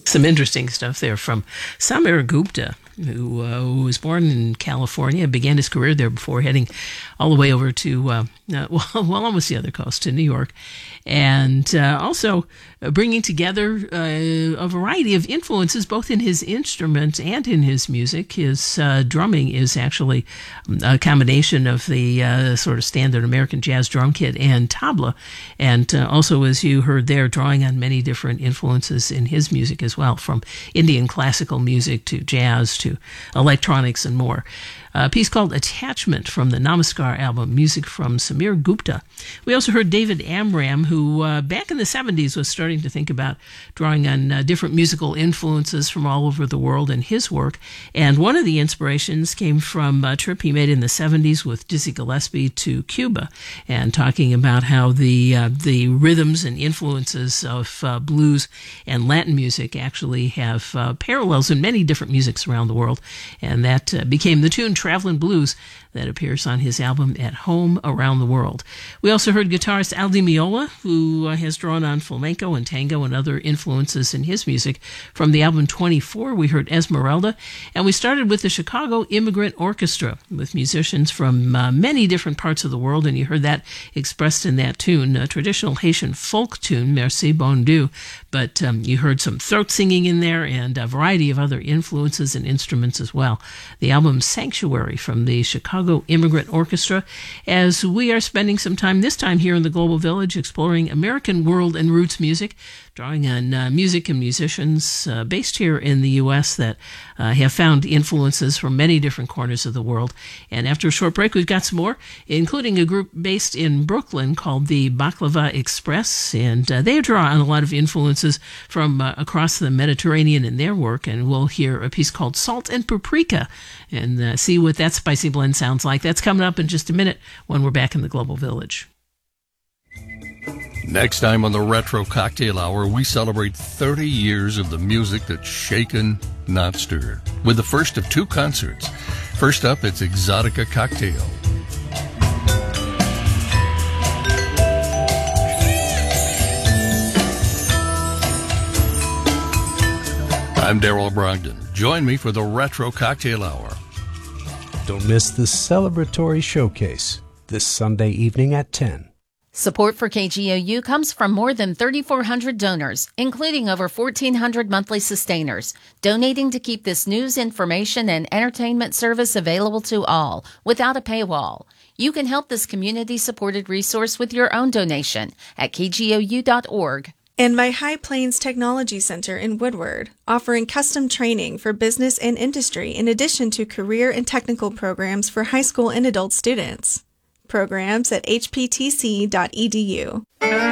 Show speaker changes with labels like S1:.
S1: Some interesting stuff there from Samir Gupta, who was born in California, began his career there before heading all the way over to, almost the other coast, to New York, and also bringing together a variety of influences, both in his instrument and in his music. His drumming is actually a combination of the sort of standard American jazz drum kit and tabla, and also, as you heard there, drawing on many different influences in his music as well, from Indian classical music to jazz to electronics and more. A piece called Attachment from the Namaskar album, music from Samir Gupta. We also heard David Amram, who back in the 70s was starting to think about drawing on different musical influences from all over the world in his work. And one of the inspirations came from a trip he made in the 70s with Dizzy Gillespie to Cuba, and talking about how the rhythms and influences of blues and Latin music actually have parallels in many different musics around the world. And that became the tune Travelin' Blues that appears on his album At Home Around the World. We also heard guitarist Al Di Meola, who has drawn on flamenco and tango and other influences in his music. From the album 24, we heard Esmeralda, and we started with the Chicago Immigrant Orchestra with musicians from many different parts of the world, and you heard that expressed in that tune, a traditional Haitian folk tune, Merci Bon Dieu, but you heard some throat singing in there and a variety of other influences and instruments as well. The album Sanctuary from the Chicago Immigrant Orchestra, as we are spending some time this time here in the Global Village exploring American world and roots music, drawing on music and musicians based here in the U.S. that have found influences from many different corners of the world. And after a short break, we've got some more, including a group based in Brooklyn called the Baklava Express, and they draw on a lot of influences from across the Mediterranean in their work, and we'll hear a piece called Salt and Paprika and see what that spicy blend sounds like. That's coming up in just a minute when we're back in the Global Village.
S2: Next time on the Retro Cocktail Hour, we celebrate 30 years of the music that's shaken, not stirred, with the first of two concerts. First up, it's Exotica Cocktail. I'm Daryl Brogdon. Join me for the Retro Cocktail Hour.
S3: Don't miss the celebratory showcase this Sunday evening at 10.
S4: Support for KGOU comes from more than 3,400 donors, including over 1,400 monthly sustainers, donating to keep this news, information, and entertainment service available to all without a paywall. You can help this community-supported resource with your own donation at kgou.org.
S5: And my High Plains Technology Center in Woodward, offering custom training for business and industry in addition to career and technical programs for high school and adult students. Programs at hptc.edu.